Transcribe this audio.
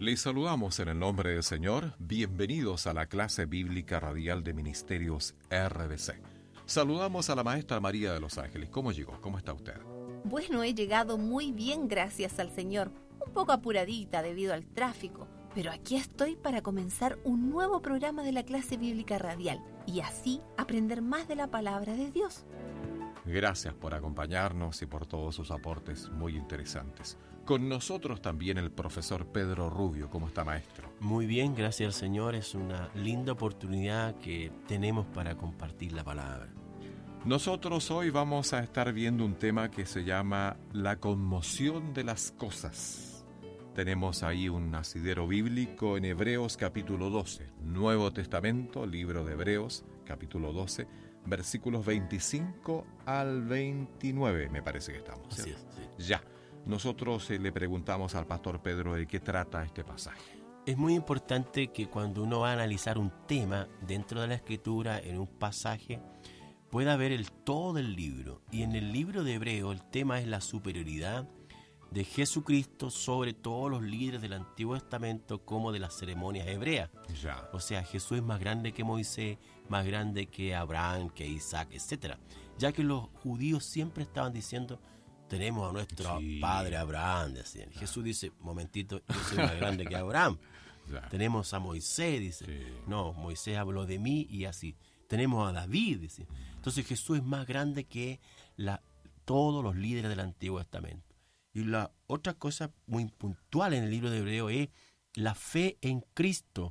Les saludamos en el nombre del Señor. Bienvenidos a la clase bíblica radial de Ministerios RBC. Saludamos a la maestra María de los Ángeles. ¿Cómo llegó? ¿Cómo está usted? Bueno, he llegado muy bien, gracias al Señor. Un poco apuradita debido al tráfico, pero aquí estoy para comenzar un nuevo programa de la clase bíblica radial y así aprender más de la palabra de Dios. Gracias por acompañarnos y por todos sus aportes muy interesantes. Con nosotros también el profesor Pedro Rubio. ¿Cómo está, maestro? Muy bien, gracias al Señor. Es una linda oportunidad que tenemos para compartir la palabra. Nosotros hoy vamos a estar viendo un tema que se llama la conmoción de las cosas. Tenemos ahí un asidero bíblico en Hebreos capítulo 12, Nuevo Testamento, libro de Hebreos capítulo 12, versículos 25 al 29, me parece que estamos. Así es, sí. Ya, nosotros le preguntamos al pastor Pedro de qué trata este pasaje. Es muy importante que cuando uno va a analizar un tema dentro de la Escritura, en un pasaje, pueda ver el todo del libro. Y en el libro de Hebreo el tema es la superioridad de Jesucristo sobre todos los líderes del Antiguo Testamento como de las ceremonias hebreas. Ya. O sea, Jesús es más grande que Moisés, más grande que Abraham, que Isaac, etc. Ya que los judíos siempre estaban diciendo, tenemos a nuestro padre Abraham, decían. Ya. Jesús dice, momentito, yo soy más grande que Abraham. Ya. Tenemos a Moisés, dice. Sí. No, Moisés habló de mí y así. Tenemos a David, dice. Entonces Jesús es más grande que todos los líderes del Antiguo Testamento. Y la otra cosa muy puntual en el libro de Hebreo es la fe en Cristo